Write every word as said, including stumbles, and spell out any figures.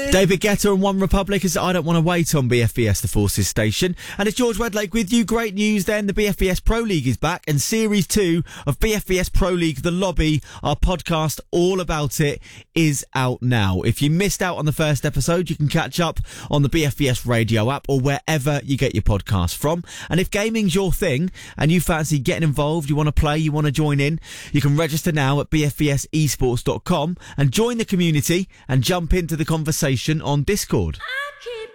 David Guetta and One Republic as I Don't Want to Wait on B F B S The Forces station. And it's George Wedlake with you. Great news then. The B F B S Pro League is back and Series two of B F B S Pro League The Lobby, our podcast all about it, is out now. If you missed out on the first episode, you can catch up on the B F B S radio app or wherever you get your podcast from. And if gaming's your thing and you fancy getting involved, you want to play, you want to join in, you can register now at b f b s esports dot com and join the community and jump into the conversation on Discord. I keep